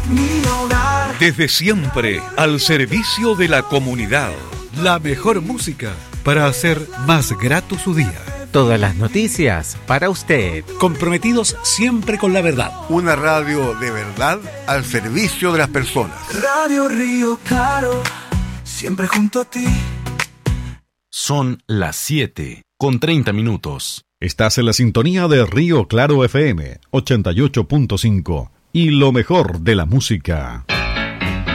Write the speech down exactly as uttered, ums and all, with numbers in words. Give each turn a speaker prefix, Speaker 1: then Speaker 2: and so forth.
Speaker 1: mi hogar.
Speaker 2: Desde siempre, al servicio de la comunidad.
Speaker 3: La mejor música para hacer más grato su día.
Speaker 4: Todas las noticias para usted.
Speaker 3: Comprometidos siempre con la verdad.
Speaker 5: Una radio de verdad al servicio de las personas.
Speaker 1: Radio Río Claro, siempre junto a ti.
Speaker 6: Son las siete con treinta minutos.
Speaker 7: Estás en la sintonía de Río Claro F M ochenta y ocho punto cinco y lo mejor de la música.